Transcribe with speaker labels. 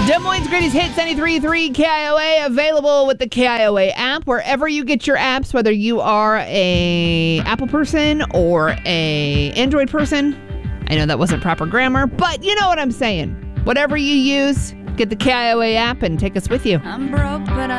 Speaker 1: Des Moines' Greatest Hits 93.3 KIOA, available with the KIOA app wherever you get your apps, whether you are a Apple person or a Android person. I know that wasn't proper grammar, but you know what I'm saying. Whatever you use, get the KIOA app and take us with you.
Speaker 2: I'm broke, but